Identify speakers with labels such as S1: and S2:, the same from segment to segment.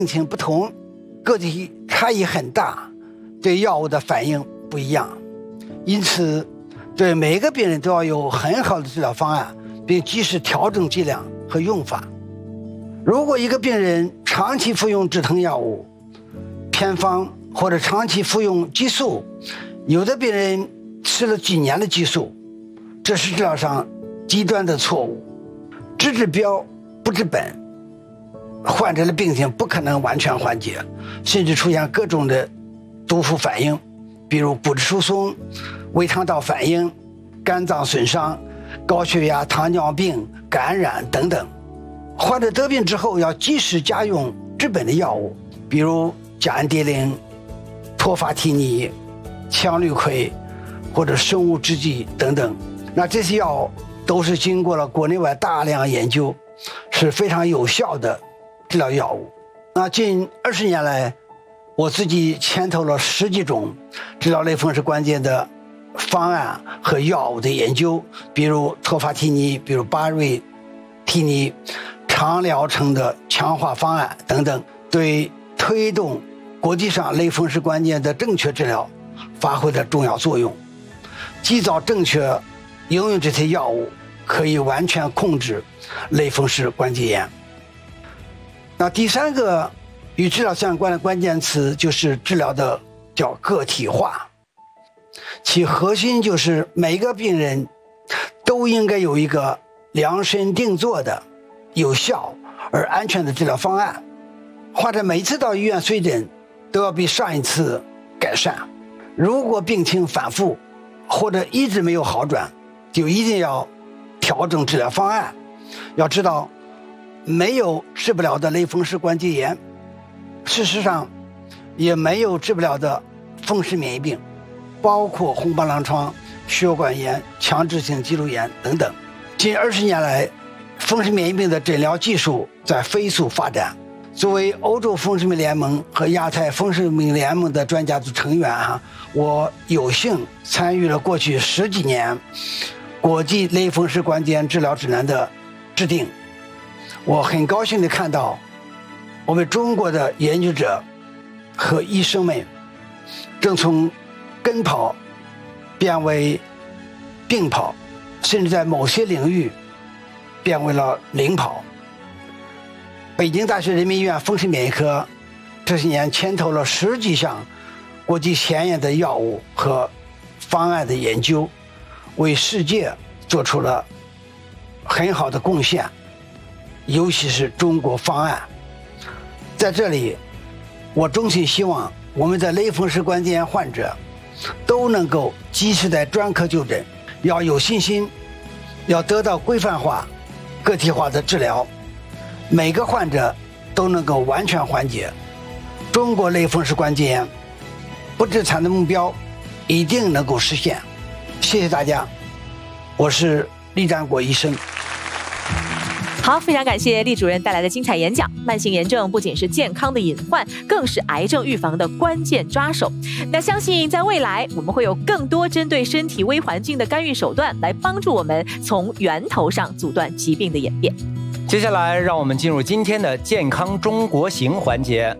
S1: 病情不同，个体差异很大，对药物的反应不一样，因此对每个病人都要有很好的治疗方案，并及时调整剂量和用法。如果一个病人长期服用止疼药物、偏方或者长期服用激素，有的病人吃了几年的激素，这是治疗上极端的错误。只治标不治本，患者的病情不可能完全缓解，甚至出现各种的毒副反应，比如骨质疏松、胃肠道反应、肝脏损伤、高血压、糖尿病、感染等等。患者得病之后要及时加用治本的药物，比如甲氨蝶呤、托法替尼、羟氯喹或者生物制剂等等。那这些药都是经过了国内外大量研究，是非常有效的治疗药物。那近20年来，我自己牵头了10几种治疗类风湿关节的方案和药物的研究，比如托法替尼，比如巴瑞替尼，长疗程的强化方案等等，对推动国际上类风湿关节的正确治疗发挥了重要作用。及早正确应用这些药物，可以完全控制类风湿关节炎。那第3个与治疗相关的关键词就是治疗的叫个体化，其核心就是每个病人都应该有一个量身定做的有效而安全的治疗方案。患者每一次到医院随诊都要比上一次改善，如果病情反复或者一直没有好转，就一定要调整治疗方案。要知道，没有治不了的类风湿关节炎，事实上也没有治不了的风湿免疫病，包括红斑狼疮、血管炎、强直性肌肉炎等等。近20年来，风湿免疫病的诊疗技术在飞速发展。作为欧洲风湿病联盟和亚太风湿病联盟的专家组成员我有幸参与了过去10几年国际类风湿关节炎治疗指南的制定。我很高兴地看到我们中国的研究者和医生们正从跟跑变为并跑，甚至在某些领域变为了领跑。北京大学人民医院风湿免疫科这些年牵头了10几项国际前沿的药物和方案的研究，为世界做出了很好的贡献，尤其是中国方案。在这里，我衷心希望我们的类风湿关节炎患者都能够及时的专科就诊，要有信心，要得到规范化、个体化的治疗，每个患者都能够完全缓解。中国类风湿关节炎不致残的目标一定能够实现。谢谢大家，我是厉占国医生。
S2: 好，非常感谢厉主任带来的精彩演讲。慢性炎症不仅是健康的隐患，更是癌症预防的关键抓手。那相信在未来，我们会有更多针对身体微环境的干预手段，来帮助我们从源头上阻断疾病的演变。
S3: 接下来，让我们进入今天的健康中国行环节。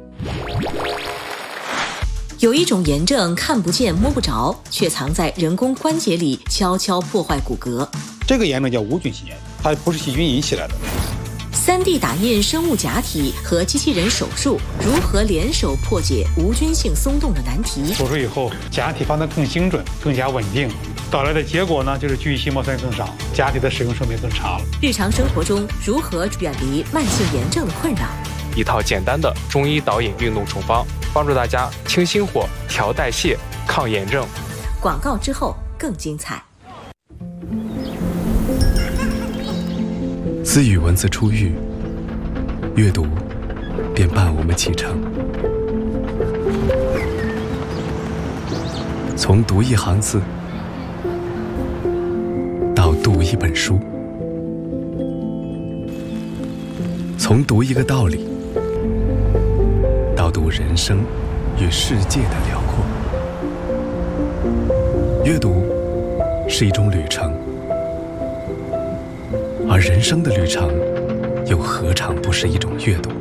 S4: 有一种炎症看不见摸不着，却藏在人工关节里，悄悄破坏骨骼。
S5: 这个炎症叫无菌性炎，它不是细菌引起来的。
S4: 3D 打印生物假体和机器人手术如何联手破解无菌性松动的难题？
S5: 手术以后，假体放得更精准、更加稳定，导来的结果呢，就是聚乙烯膜酸更少，假体的使用寿命更长了。
S4: 日常生活中如何远离慢性炎症的困扰？
S6: 一套简单的中医导引运动处方，帮助大家清心火、调代谢、抗炎症。
S4: 广告之后更精彩。
S7: 自与文字初遇，阅读便伴我们启程。从读一行字到读一本书，从读一个道理到读人生与世界的辽阔。阅读是一种旅程，而人生的旅程又何尝不是一种阅读？